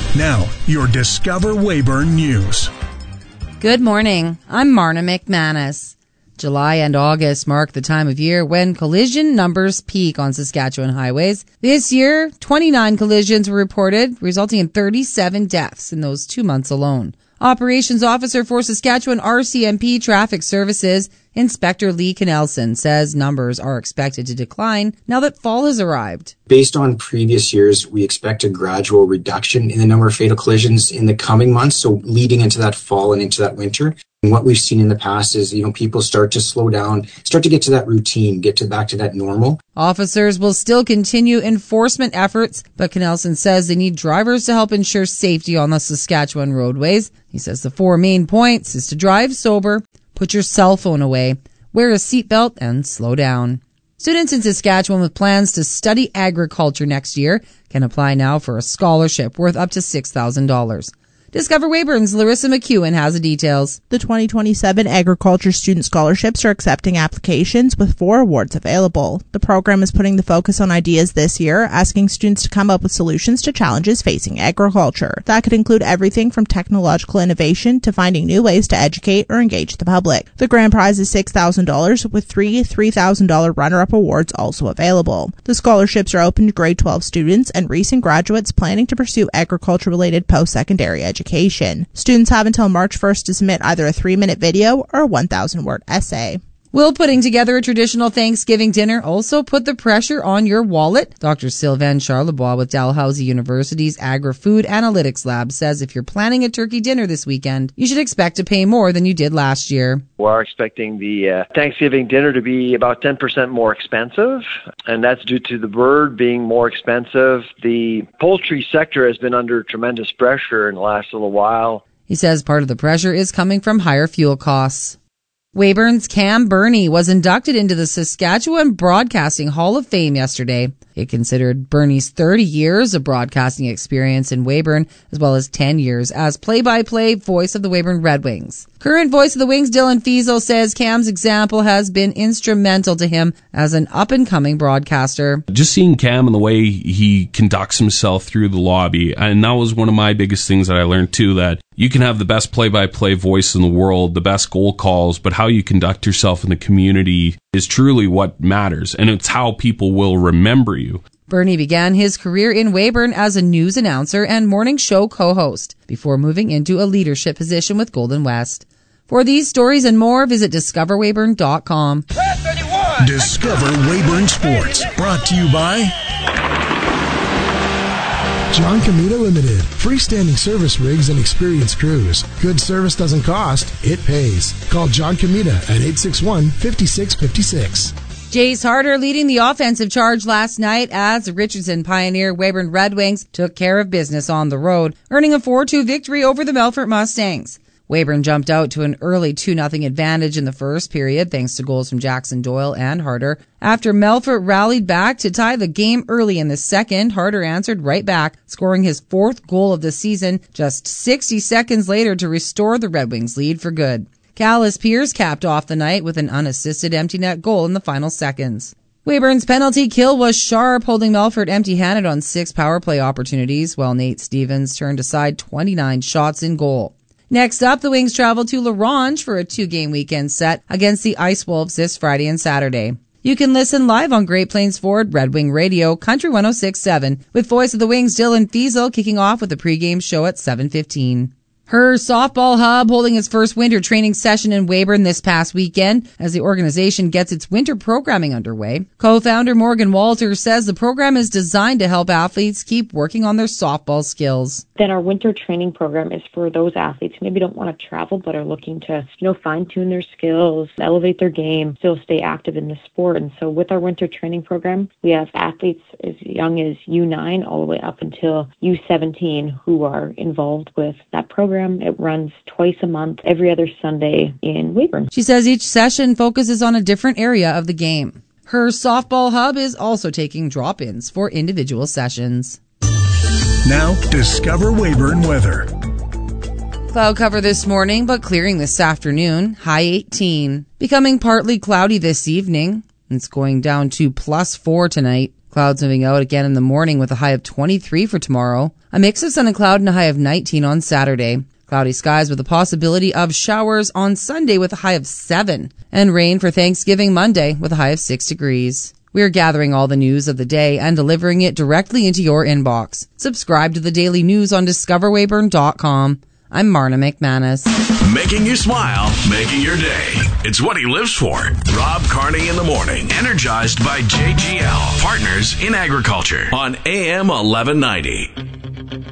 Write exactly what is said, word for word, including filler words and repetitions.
Now, your Discover Weyburn News. Good morning. I'm Marna McManus. July and August mark the time of year when collision numbers peak on Saskatchewan highways. This year, twenty-nine collisions were reported, resulting in thirty-seven deaths in those two months alone. Operations Officer for Saskatchewan R C M P Traffic Services, Inspector Lee Knelson, says numbers are expected to decline now that fall has arrived. Based on previous years, we expect a gradual reduction in the number of fatal collisions in the coming months, so leading into that fall and into that winter. And what we've seen in the past is, you know, people start to slow down, start to get to that routine, get to back to that normal. Officers will still continue enforcement efforts, but Knelson says they need drivers to help ensure safety on the Saskatchewan roadways. He says the four main points is to drive sober, put your cell phone away, wear a seatbelt, and slow down. Students in Saskatchewan with plans to study agriculture next year can apply now for a scholarship worth up to six thousand dollars. Discover Weyburn's Larissa McEwen has the details. The twenty twenty-seven Agriculture Student Scholarships are accepting applications with four awards available. The program is putting the focus on ideas this year, asking students to come up with solutions to challenges facing agriculture. That could include everything from technological innovation to finding new ways to educate or engage the public. The grand prize is six thousand dollars, with three three thousand dollars runner-up awards also available. The scholarships are open to grade twelve students and recent graduates planning to pursue agriculture-related post-secondary education. Education. Students have until March first to submit either a three-minute video or a one thousand word essay. Will putting together a traditional Thanksgiving dinner also put the pressure on your wallet? Doctor Sylvain Charlebois with Dalhousie University's Agri-Food Analytics Lab says if you're planning a turkey dinner this weekend, you should expect to pay more than you did last year. We're expecting the uh, Thanksgiving dinner to be about ten percent more expensive, and that's due to the bird being more expensive. The poultry sector has been under tremendous pressure in the last little while. He says part of the pressure is coming from higher fuel costs. Weyburn's Cam Burney was inducted into the Saskatchewan Broadcasting Hall of Fame yesterday. It considered Burney's thirty years of broadcasting experience in Weyburn, as well as ten years as play-by-play voice of the Weyburn Red Wings. Current voice of the Wings, Dylan Fiesel, says Cam's example has been instrumental to him as an up-and-coming broadcaster. Just seeing Cam and the way he conducts himself through the lobby, and that was one of my biggest things that I learned too, that you can have the best play-by-play voice in the world, the best goal calls, but how you conduct yourself in the community is truly what matters, and it's how people will remember you. Burney began his career in Weyburn as a news announcer and morning show co-host before moving into a leadership position with Golden West. For these stories and more, visit discover weyburn dot com. Discover Weyburn Sports, brought to you by John Comita Limited. Freestanding service rigs and experienced crews. Good service doesn't cost, it pays. Call John Comita at eight six one, five six five six. Jace Harder leading the offensive charge last night as the Richardson Pioneer Weyburn Red Wings took care of business on the road, earning a four two victory over the Melfort Mustangs. Weyburn jumped out to an early two nothing advantage in the first period thanks to goals from Jackson Doyle and Harder. After Melfort rallied back to tie the game early in the second, Harder answered right back, scoring his fourth goal of the season just sixty seconds later to restore the Red Wings lead for good. Callis Pierce capped off the night with an unassisted empty net goal in the final seconds. Weyburn's penalty kill was sharp, holding Melfort empty-handed on six power play opportunities, while Nate Stevens turned aside twenty-nine shots in goal. Next up, the Wings travel to La Ronge for a two-game weekend set against the Ice Wolves this Friday and Saturday. You can listen live on Great Plains Ford Red Wing Radio, Country one oh six point seven, with voice of the Wings Dylan Fiesel kicking off with the pregame show at seven fifteen. Her Softball Hub holding its first winter training session in Weyburn this past weekend as the organization gets its winter programming underway. Co-founder Morgan Walters says the program is designed to help athletes keep working on their softball skills. Then our winter training program is for those athletes who maybe don't want to travel but are looking to, you know, fine-tune their skills, elevate their game, still stay active in the sport. And so with our winter training program, we have athletes as young as U nine all the way up until U seventeen who are involved with that program. It runs twice a month, every other Sunday in Weyburn. She says each session focuses on a different area of the game. Her Softball Hub is also taking drop-ins for individual sessions. Now, Discover Weyburn weather. Cloud cover this morning, but clearing this afternoon. High eighteen. Becoming partly cloudy this evening. It's going down to plus four tonight. Clouds moving out again in the morning with a high of twenty-three for tomorrow. A mix of sun and cloud and a high of nineteen on Saturday. Cloudy skies with a possibility of showers on Sunday with a high of seven. And rain for Thanksgiving Monday with a high of six degrees. We are gathering all the news of the day and delivering it directly into your inbox. Subscribe to the daily news on discover weyburn dot com. I'm Marna McManus. Making you smile, making your day. It's what he lives for. Rob Carney in the morning. Energized by J G L, Partners in Agriculture on A M eleven ninety.